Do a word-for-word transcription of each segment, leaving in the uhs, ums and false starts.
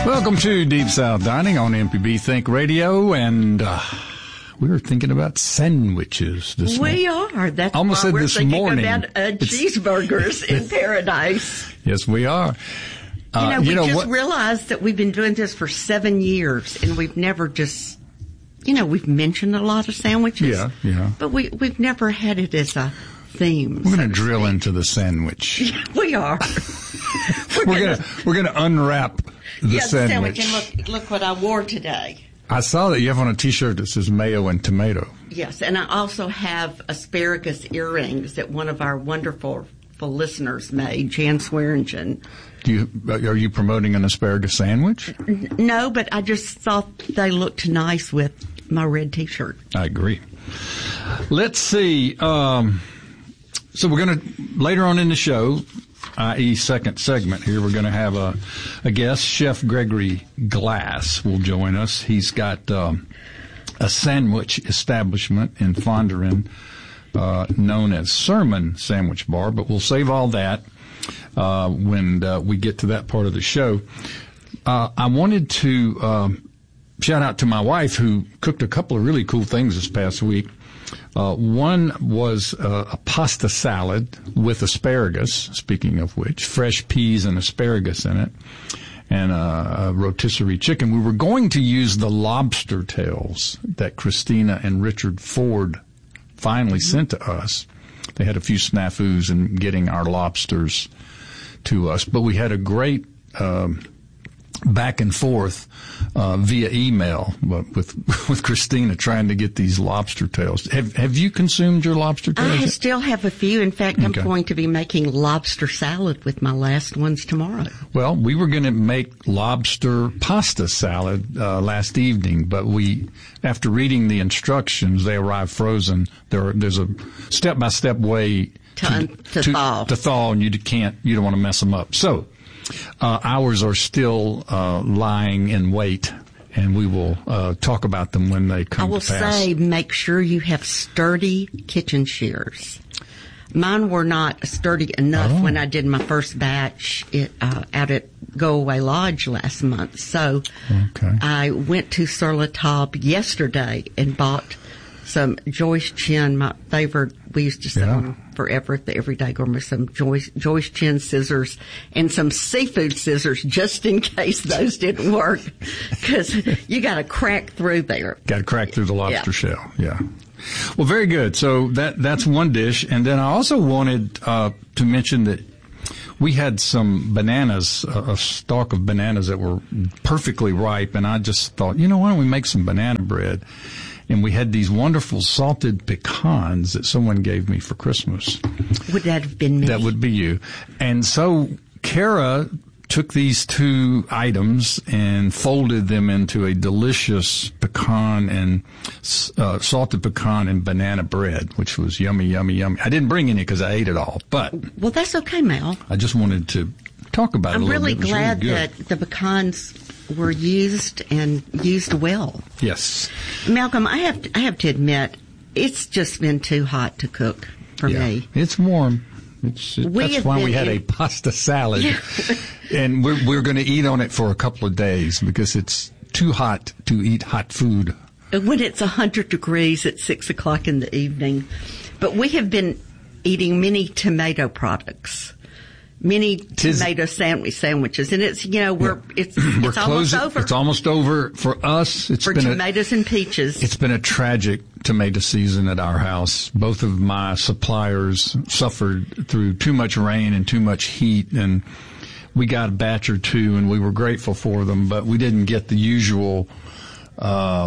Welcome to Deep South Dining on M P B Think Radio, and uh, we were thinking about sandwiches this morning. We are. That's Almost why said we're this thinking morning. about uh, cheeseburgers in paradise. Yes, we are. Uh, you know, we you know just what? realized that we've been doing this for seven years, and we've never just, you know, we've mentioned a lot of sandwiches. Yeah, yeah. But we, we've never had it as a theme. We're so going to to drill speak. into the sandwich. We are. We're going to we're going to unwrap the yeah, the sandwich. sandwich. And look, look what I wore today. I saw that you have on a T-shirt that says mayo and tomato. Yes, and I also have asparagus earrings that one of our wonderful listeners made, Jan Swearingen. Do you are you promoting an asparagus sandwich? No, but I just thought they looked nice with my red T-shirt. I agree. Let's see. Um, so we're going to, later on in the show, that is second segment here, we're going to have a, a guest. Chef Gregory Glass will join us. He's got um, a sandwich establishment in Fondren uh, known as Sermon Sandwich Bar, but we'll save all that uh, when uh, we get to that part of the show. Uh, I wanted to um, shout out to my wife, who cooked a couple of really cool things this past week. Uh, one was uh, a pasta salad with asparagus, speaking of which, fresh peas and asparagus in it, and uh, a rotisserie chicken. We were going to use the lobster tails that Christina and Richard Ford finally sent to us. They had a few snafus in getting our lobsters to us, but we had a great um, back and forth uh, via email with with Christina trying to get these lobster tails. Have Have you consumed your lobster tails? I still have a few. In fact, I'm Okay. going to be making lobster salad with my last ones tomorrow. Well, we were going to make lobster pasta salad uh, last evening, but we, after reading the instructions, they arrived frozen. There, there's a step-by-step way To un- to thaw. to thaw, and you can't, you don't want to mess them up. So, uh, ours are still uh, lying in wait, and we will uh, talk about them when they come I will to pass. say, make sure you have sturdy kitchen shears. Mine were not sturdy enough Oh. when I did my first batch it, uh, out at Go Away Lodge last month. So Okay. I went to Sur La Table yesterday and bought some Joyce Chin, my favorite. We used to sell Yeah. them forever at the Everyday Gourmet. Some Joyce, Joyce Chin scissors and some seafood scissors just in case those didn't work, because you got to crack through there. Got to crack through the lobster Yeah. shell. Yeah. Well, very good. So that that's one dish, and then I also wanted uh, to mention that we had some bananas, uh, a stalk of bananas that were perfectly ripe, and I just thought, you know, why don't we make some banana bread? And we had these wonderful salted pecans that someone gave me for Christmas. Would that have been me? That would be you. And so Kara took these two items and folded them into a delicious pecan and uh, salted pecan and banana bread, which was yummy, yummy, yummy. I didn't bring any because I ate it all, but Well, that's okay, Mel. I just wanted to talk about it I'm a little really bit. It was glad good. that the pecans were used and used well. Yes. Malcolm, I have to, I have to admit, it's just been too hot to cook for Yeah. me. It's warm. It's, it, We that's have why we been had in- a pasta salad. Yeah. And we're, we're going to eat on it for a couple of days because it's too hot to eat hot food. When it's one hundred degrees at six o'clock in the evening. But we have been eating many tomato products. Many Tis- tomato sandwich sandwiches. And it's, you know, we're, it's, We're it's almost closing. over It's almost over for us. It's for been a, tomatoes and peaches. It's been a tragic tomato season at our house. Both of my suppliers suffered through too much rain and too much heat, and we got a batch or two, and we were grateful for them, but we didn't get the usual uh,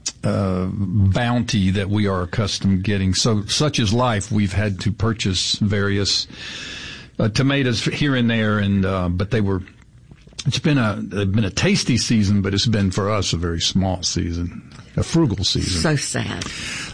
uh, bounty that we are accustomed getting. So, such is life. We've had to purchase various uh, tomatoes here and there, and uh, but they were. It's been a it's been a tasty season, but it's been for us a very small season, a frugal season. So sad.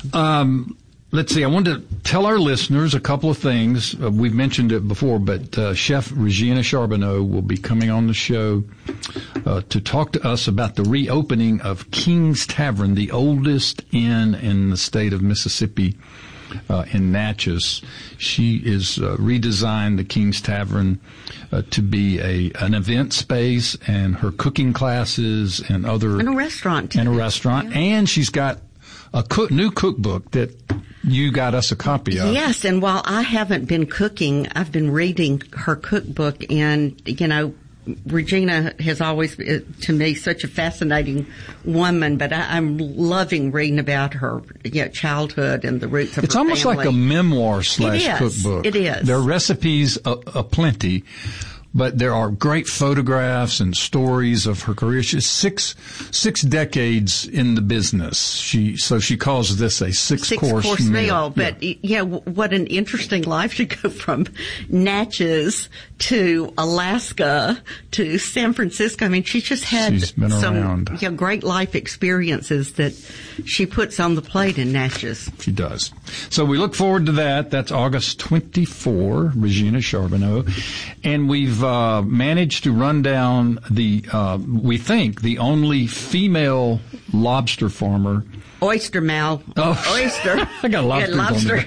Um, let's see. I wanted to tell our listeners a couple of things. Uh, we've mentioned it before, but uh, Chef Regina Charbonneau will be coming on the show uh, to talk to us about the reopening of King's Tavern, the oldest inn in the state of Mississippi. uh, in Natchez. She is uh, redesigned the King's Tavern uh, to be a an event space, and her cooking classes and other and a restaurant and a restaurant, yeah. and she's got a cook, new cookbook that you got us a copy of. Yes, and while I haven't been cooking, I've been reading her cookbook, and you know, Regina has always, uh, to me, such a fascinating woman, but I, I'm loving reading about her you know, childhood and the roots of it's her family. It's almost like a memoir slash it is. cookbook. It is. There are recipes a, a plenty, but there are great photographs and stories of her career. She's six six decades in the business. She so she calls this a six, six course, course meal. meal. But yeah. yeah, what an interesting life to go from Natchez to Alaska to San Francisco. I mean, she just had She's been some around. You know, great life experiences that she puts on the plate in Natchez. She does. So we look forward to that. That's August twenty-fourth, Regina Charbonneau, and we've Uh, managed to run down the, uh, we think, the only female lobster farmer. Oyster Mal. Oh, oyster. I got lobster. lobster.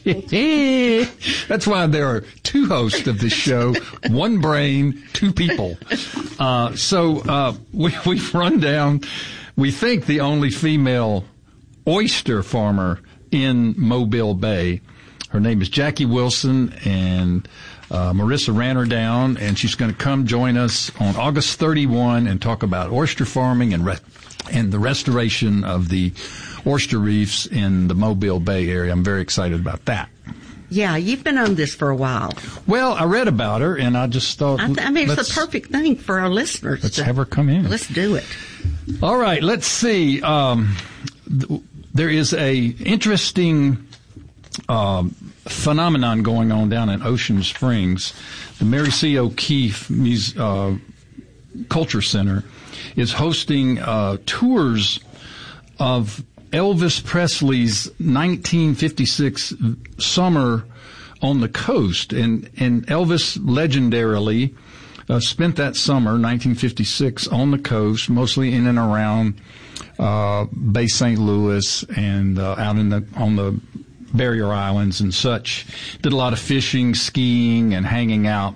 That's why there are two hosts of this show, one brain, two people. Uh, so uh, we, we've run down, we think, the only female oyster farmer in Mobile Bay. Her name is Jackie Wilson, and Uh, Marissa ran her down, and she's going to come join us on August thirty-first and talk about oyster farming and re- and the restoration of the oyster reefs in the Mobile Bay area. I'm very excited about that. Yeah, you've been on this for a while. Well, I read about her, and I just thought, I, th- I mean, it's the perfect thing for our listeners. Let's to, have her come in. Let's do it. All right, let's see. Um, th- there is a interesting Um, phenomenon going on down in Ocean Springs. The Mary C. O'Keefe Muse, uh, Culture Center is hosting uh, tours of Elvis Presley's nineteen fifty-six summer on the coast. And, and Elvis legendarily uh, spent that summer, nineteen fifty-six, on the coast, mostly in and around uh, Bay Saint Louis and uh, out in the on the Barrier Islands and such. Did a lot of fishing, skiing, and hanging out.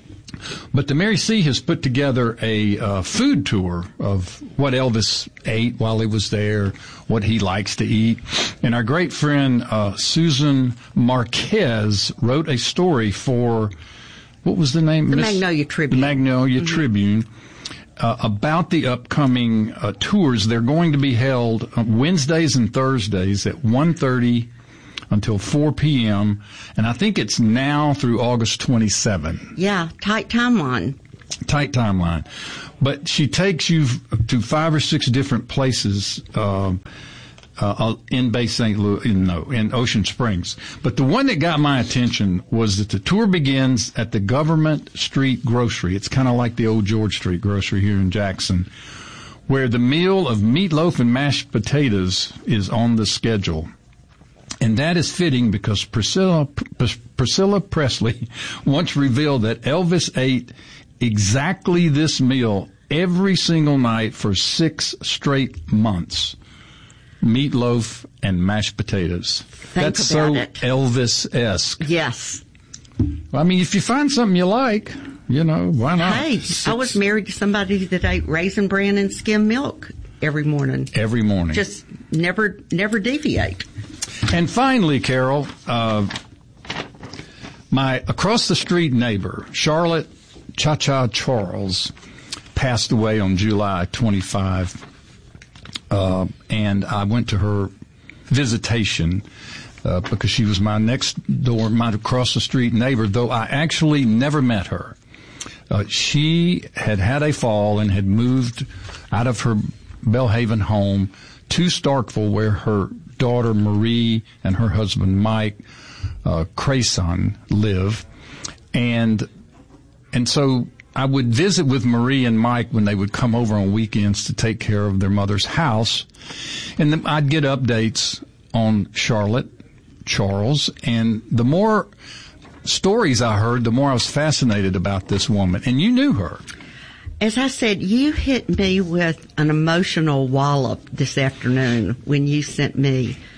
But the Mary C. has put together a uh, food tour of what Elvis ate while he was there, what he likes to eat. And our great friend uh, Susan Marquez wrote a story for, what was the name? The Miss? Magnolia Tribune. The Magnolia Mm-hmm. Tribune. Uh, about the upcoming uh, tours. They're going to be held on Wednesdays and Thursdays at one thirty until four p.m., and I think it's now through August twenty-seventh. Yeah, tight timeline. Tight timeline. But she takes you to five or six different places uh, uh, in Bay Saint Louis, in, no, in Ocean Springs. But the one that got my attention was that the tour begins at the Government Street Grocery. It's kind of like the old George Street Grocery here in Jackson, where the meal of meatloaf and mashed potatoes is on the schedule. And that is fitting because Priscilla, Priscilla Presley once revealed that Elvis ate exactly this meal every single night for six straight months. Meatloaf and mashed potatoes. Think That's so about it. Elvis-esque. Yes. I mean, if you find something you like, you know, why not? Hey, Six, I was married to somebody that ate Raisin Bran and skim milk every morning. every morning. Just never, never deviate. And finally, Carol, uh, my across-the-street neighbor, Charlotte Cha-Cha Charles, passed away on July twenty-fifth, uh, and I went to her visitation uh, because she was my next door, my across-the-street neighbor, though I actually never met her. Uh, she had had a fall and had moved out of her Belhaven home to Starkville, where her daughter Marie and her husband Mike uh, Crayson live, and and so I would visit with Marie and Mike when they would come over on weekends to take care of their mother's house, and then I'd get updates on Charlotte Charles, and the more stories I heard, the more I was fascinated about this woman, and you knew her. As I said, you hit me with an emotional wallop this afternoon when you sent me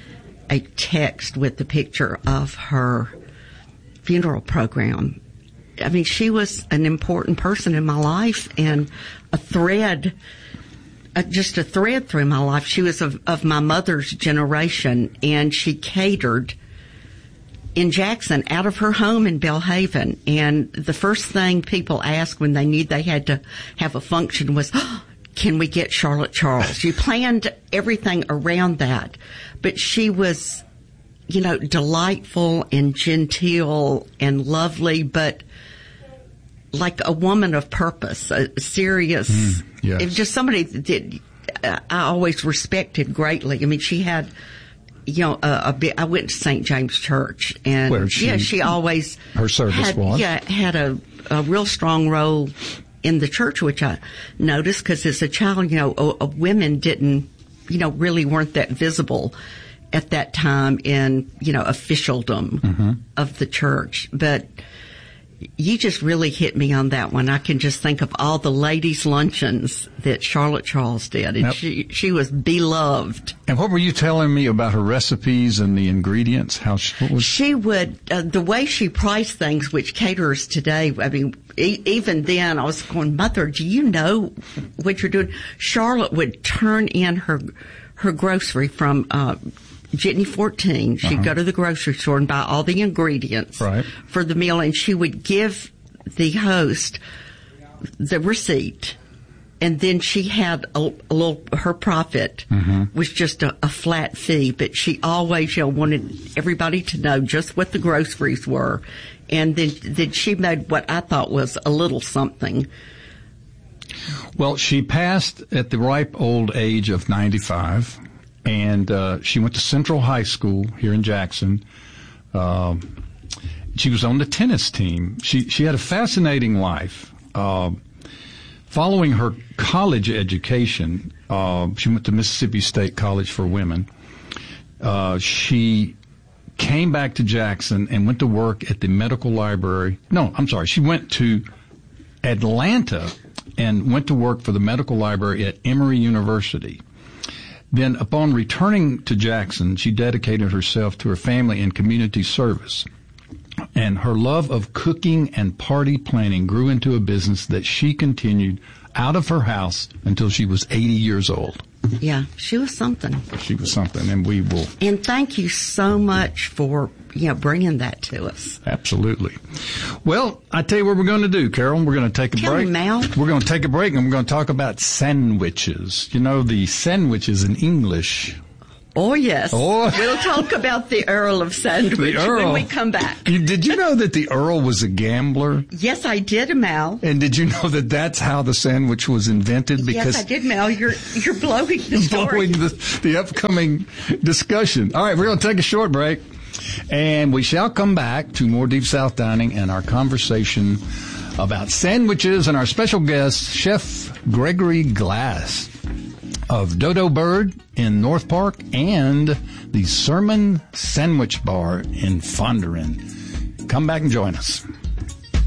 a text with the picture of her funeral program. I mean, she was an important person in my life and a thread, uh, just a thread through my life. She was of, of my mother's generation, and she catered in Jackson out of her home in Belhaven. And the first thing people asked when they knew they had to have a function was, oh, can we get Charlotte Charles? You planned everything around that. But she was, you know, delightful and genteel and lovely, but like a woman of purpose, a serious, mm, yes. It was just somebody that uh, I always respected greatly. I mean, she had, you know, a, a bit, I went to Saint James Church, and Where she, yeah, she always her service had, was yeah had a, a real strong role in the church, which I noticed because as a child, you know, a, a women didn't, you know, really weren't that visible at that time in, you know, officialdom mm-hmm. of the church, but. You just really hit me on that one. I can just think of all the ladies' luncheons that Charlotte Charles did, and yep. she she was beloved. And what were you telling me about her recipes and the ingredients? How she, what was she would uh, the way she priced things, which caterers today. I mean, e- even then, I was going, Mother, do you know what you're doing? Charlotte would turn in her her grocery from. Uh, Jitney fourteen, she'd uh-huh. go to the grocery store and buy all the ingredients right. for the meal, and she would give the host the receipt, and then she had a, a little, her profit mm-hmm. was just a, a flat fee, but she always, you know, wanted everybody to know just what the groceries were, and then, then she made what I thought was a little something. Well, she passed at the ripe old age of ninety-five. And uh, she went to Central High School here in Jackson. Uh, she was on the tennis team. She she had a fascinating life. Uh, following her college education, uh, she went to Mississippi State College for Women. Uh, she came back to Jackson and went to work at the medical library. No, I'm sorry. She went to Atlanta and went to work for the medical library at Emory University. Then, upon returning to Jackson, she dedicated herself to her family and community service. And her love of cooking and party planning grew into a business that she continued out of her house until she was eighty years old. Yeah, she was something. She was something, and we will. And thank you so much for, you know, bringing that to us. Absolutely. Well, I tell you what we're going to do, Carol. We're going to take a tell break. Me, Mal. We're going to take a break, and we're going to talk about sandwiches. You know, the sandwiches in English. Oh, yes. Oh. We'll talk about the Earl of Sandwich when we come back. You, did you know that the Earl was a gambler? Yes, I did, Mal. And did you know that that's how the sandwich was invented? Because yes, I did, Mal. You're you're blowing the story. Blowing the, the upcoming discussion. All right, we're going to take a short break, and we shall come back to more Deep South Dining and our conversation about sandwiches and our special guest, Chef Gregory Glass of Dodo Bird in North Park and the Sermon Sandwich Bar in Fondren. Come back and join us.